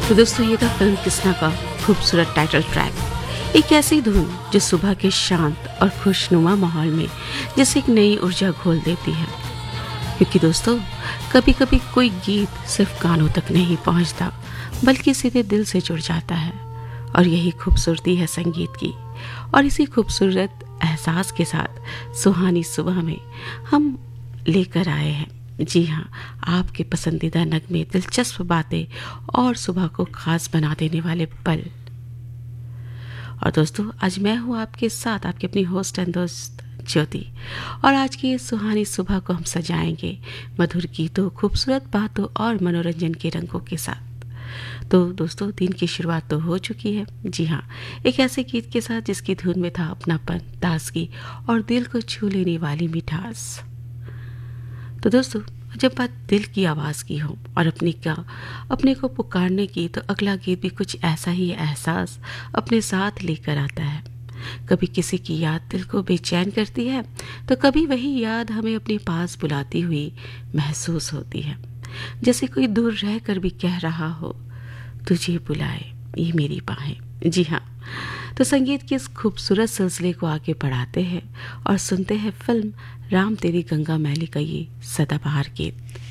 तो दोस्तों ये था फिल्म किसना का खूबसूरत टाइटल ट्रैक। एक ऐसी धुन जो सुबह के शांत और खुशनुमा माहौल में जैसे एक नई ऊर्जा घोल देती है। क्योंकि दोस्तों कभी कभी कोई गीत सिर्फ कानों तक नहीं पहुंचता बल्कि सीधे दिल से जुड़ जाता है, और यही खूबसूरती है संगीत की। और इसी खूबसूरत एहसास के साथ सुहानी सुबह में हम लेकर आए हैं, जी हाँ, आपके पसंदीदा नगमे, दिलचस्प बातें और सुबह को खास बना देने वाले पल। और दोस्तों आज मैं हूँ आपके साथ, आपकी अपनी होस्ट एंड दोस्त ज्योति। और आज की इस सुहानी सुबह को हम सजाएंगे मधुर गीतों, खूबसूरत बातों और मनोरंजन के रंगों के साथ। तो दोस्तों दिन की शुरुआत तो हो चुकी है, जी हाँ, एक ऐसे गीत के साथ जिसकी धुन में था अपनापन, ताजगी और दिल को छू लेने वाली मिठास। तो दोस्तों जब बात दिल की आवाज़ की हो और अपने को पुकारने की, तो अगला गीत भी कुछ ऐसा ही एहसास अपने साथ लेकर आता है। कभी किसी की याद दिल को बेचैन करती है, तो कभी वही याद हमें अपने पास बुलाती हुई महसूस होती है, जैसे कोई दूर रह कर भी कह रहा हो, तुझे बुलाए ये मेरी बाहें। जी हाँ, तो संगीत के इस खूबसूरत सिलसिले को आगे बढ़ाते हैं और सुनते हैं फिल्म राम तेरी गंगा मैली का ये सदाबहार गीत।